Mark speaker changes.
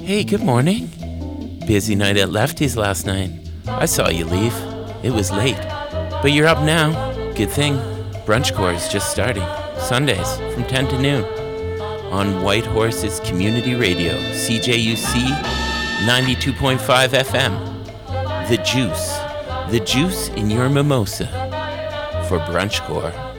Speaker 1: Hey, good morning. Busy night at Lefty's last night. I saw you leave. It was late. But you're up now. Good thing. Brunch Corps is just starting. Sundays from 10 to noon. On White Horse's Community Radio, CJUC 92.5 FM. The juice in your mimosa for Brunch Corps.